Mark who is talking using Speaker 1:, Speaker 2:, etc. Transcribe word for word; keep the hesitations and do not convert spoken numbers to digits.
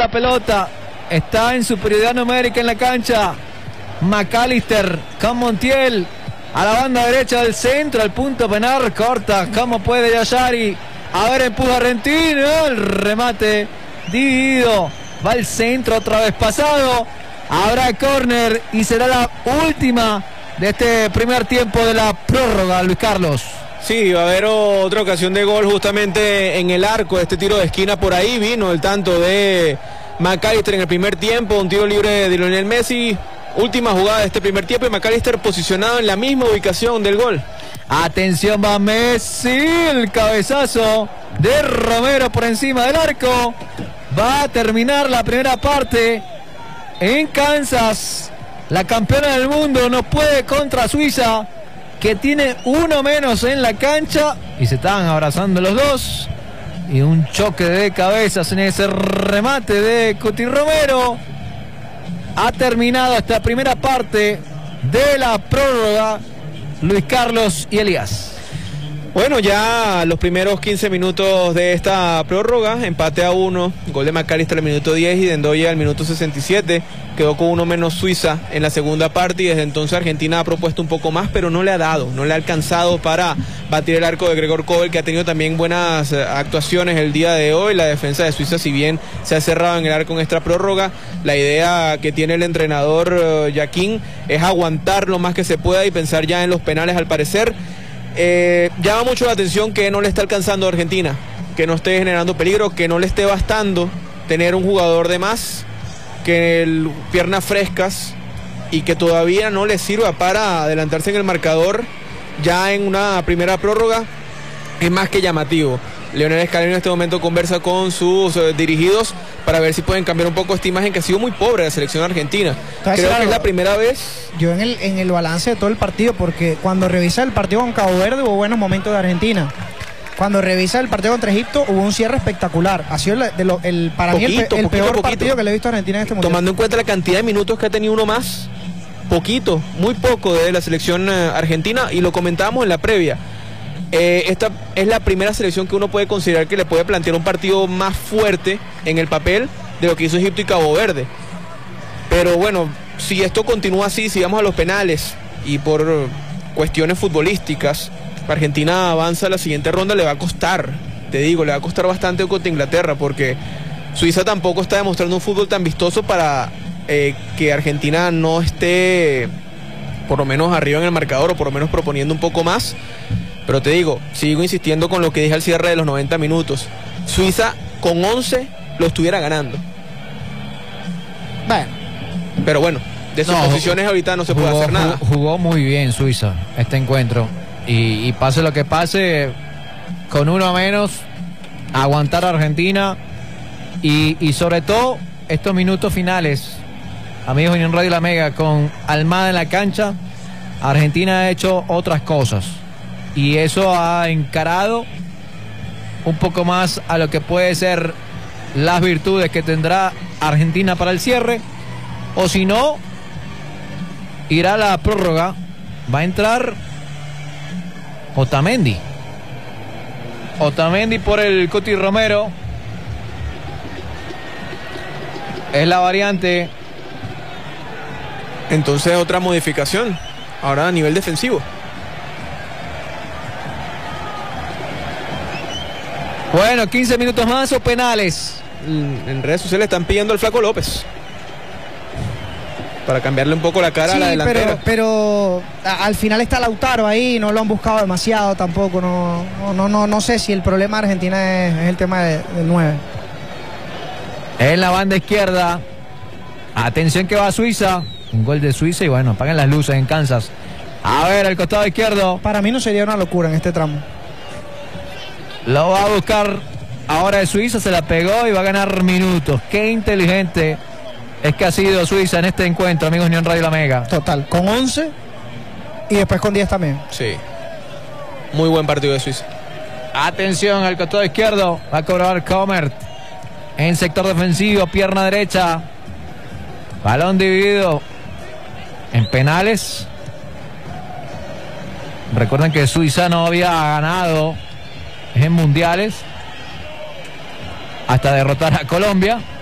Speaker 1: la pelota. Está en superioridad numérica en la cancha. McAllister con Montiel. A la banda derecha del centro, al punto penal. Corta, ¿cómo puede Yashari? A ver, empuja Argentina. El remate dividido. Va al centro otra vez pasado. Habrá córner y será la última de este primer tiempo de la prórroga, Luis Carlos.
Speaker 2: Sí, va a haber otra ocasión de gol justamente en el arco. Este tiro de esquina por ahí vino el tanto de McAllister en el primer tiempo. Un tiro libre de Lionel Messi. Última jugada de este primer tiempo y McAllister posicionado en la misma ubicación del gol.
Speaker 1: Atención, va Messi. El cabezazo de Romero por encima del arco. Va a terminar la primera parte en Kansas. La campeona del mundo no puede contra Suiza, que tiene uno menos en la cancha. Y se están abrazando los dos. Y un choque de cabezas en ese remate de Cuti Romero. Ha terminado esta primera parte de la prórroga, Luis Carlos y Elías.
Speaker 2: Bueno, ya los primeros quince minutos de esta prórroga, empate a uno, gol de McAllister al minuto diez y de Ndoye al minuto sesenta y siete, quedó con uno menos Suiza en la segunda parte y desde entonces Argentina ha propuesto un poco más, pero no le ha dado, no le ha alcanzado para batir el arco de Gregor Kobel, que ha tenido también buenas actuaciones el día de hoy. La defensa de Suiza, si bien se ha cerrado en el arco en esta prórroga, la idea que tiene el entrenador uh, Jaquín es aguantar lo más que se pueda y pensar ya en los penales al parecer. Eh, llama mucho la atención que no le está alcanzando a Argentina, que no esté generando peligro, que no le esté bastando tener un jugador de más, que el, piernas frescas y que todavía no le sirva para adelantarse en el marcador ya en una primera prórroga. Es más que llamativo. Leonel Scaloni en este momento conversa con sus eh, dirigidos para ver si pueden cambiar un poco esta imagen que ha sido muy pobre la selección argentina. Creo que es la primera vez.
Speaker 3: Yo en el, en el balance de todo el partido, porque cuando revisa el partido con Cabo Verde hubo buenos momentos de Argentina. Cuando revisa el partido contra Egipto hubo un cierre espectacular. Ha sido el, de lo, el, para
Speaker 2: poquito,
Speaker 3: mí el, el
Speaker 2: poquito,
Speaker 3: peor
Speaker 2: poquito.
Speaker 3: partido que le he visto a Argentina en este momento.
Speaker 2: Tomando en cuenta la cantidad de minutos que ha tenido uno más, poquito, muy poco de la selección eh, argentina, y lo comentábamos en la previa. Eh, esta es la primera selección que uno puede considerar que le puede plantear un partido más fuerte en el papel de lo que hizo Egipto y Cabo Verde. Pero bueno, si esto continúa así, si vamos a los penales y por cuestiones futbolísticas, Argentina avanza a la siguiente ronda, le va a costar, te digo, le va a costar bastante contra Inglaterra, porque Suiza tampoco está demostrando un fútbol tan vistoso para eh, que Argentina no esté por lo menos arriba en el marcador o por lo menos proponiendo un poco más. Pero te digo, sigo insistiendo con lo que dije al cierre de los noventa minutos. Suiza con once lo estuviera ganando.
Speaker 3: Bueno.
Speaker 2: Pero bueno, de sus no, posiciones ahorita no se
Speaker 1: jugó,
Speaker 2: puede hacer nada.
Speaker 1: Jugó muy bien Suiza este encuentro. Y, y pase lo que pase, con uno menos, aguantar a Argentina. Y, y sobre todo, estos minutos finales, amigos de Unión Radio La Mega, con Almada en la cancha, Argentina ha hecho otras cosas. Y eso ha encarado un poco más a lo que puede ser las virtudes que tendrá Argentina para el cierre. O si no, irá a la prórroga. Va a entrar Otamendi. Otamendi por el Cuti Romero. Es la variante.
Speaker 2: Entonces otra modificación. Ahora a nivel defensivo.
Speaker 1: Bueno, quince minutos más o penales.
Speaker 2: En redes sociales están pidiendo al Flaco López para cambiarle un poco la cara
Speaker 3: sí,
Speaker 2: a la delantera.
Speaker 3: Pero, pero a, al final está Lautaro ahí, no lo han buscado demasiado tampoco. No, no, no, no sé si el problema de Argentina es, es el tema de, del nueve.
Speaker 1: En la banda izquierda. Atención que va a Suiza. Un gol de Suiza y bueno, apagan las luces en Kansas. A ver, al costado izquierdo.
Speaker 3: Para mí no sería una locura en este tramo.
Speaker 1: Lo va a buscar ahora de Suiza, se la pegó y va a ganar minutos. Qué inteligente es que ha sido Suiza en este encuentro, amigos de Unión Radio La Mega.
Speaker 3: Total, con once y después con diez también.
Speaker 2: Sí, muy buen partido de Suiza.
Speaker 1: Atención al costado izquierdo, va a cobrar Comert en sector defensivo, pierna derecha. Balón dividido en penales. Recuerden que Suiza no había ganado en mundiales hasta derrotar a Colombia.